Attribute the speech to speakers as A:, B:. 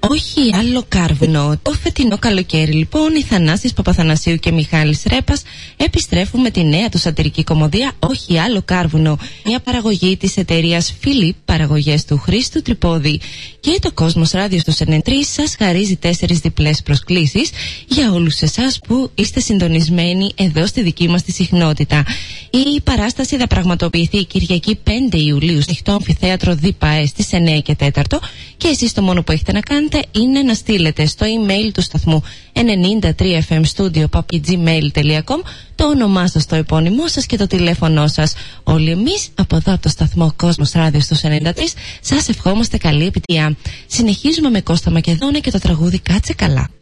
A: Όχι άλλο κάρβουνο. Το φετινό καλοκαίρι, λοιπόν, οι Θανάσης Παπαθανασίου και Μιχάλης Ρέπας επιστρέφουν με τη νέα του σατυρική κομμωδία Όχι άλλο κάρβουνο. Μια παραγωγή της εταιρείας Φιλίπ, παραγωγές του Χρήστου Τρυπόδη. Και το Κόσμος Ράδιο στο 93 σας χαρίζει 4 διπλές προσκλήσεις για όλους εσάς που είστε συντονισμένοι εδώ στη δική μας τη συχνότητα. Η παράσταση θα πραγματοποιηθεί Κυριακή 5 Ιουλίου στο ανοιχτό αμφιθέατρο ΔΠΑΕ στις 9 και 4 και εσείς το μόνο που έχετε να κάνετε είναι να στείλετε στο email του σταθμού 93fmstudio@gmail.com το όνομά σας, το επώνυμό σας και το τηλέφωνό σας. Όλοι εμείς από εδώ από το σταθμό Κόσμος Ράδιο στους 93 σας ευχόμαστε καλή επιτυχία. Συνεχίζουμε με Κώστα Μακεδόνα και το τραγούδι Κάτσε Καλά.